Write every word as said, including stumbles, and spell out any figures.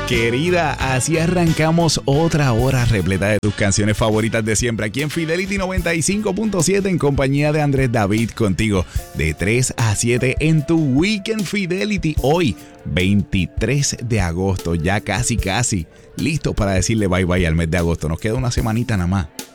Querida, así arrancamos otra hora repleta de tus canciones favoritas de siempre aquí en Fidelity noventa y cinco punto siete en compañía de Andrés David contigo de tres a siete en tu Weekend Fidelity. Hoy, veintitrés de agosto, ya casi casi listo para decirle bye bye al mes de agosto. Nos queda una semanita nada más.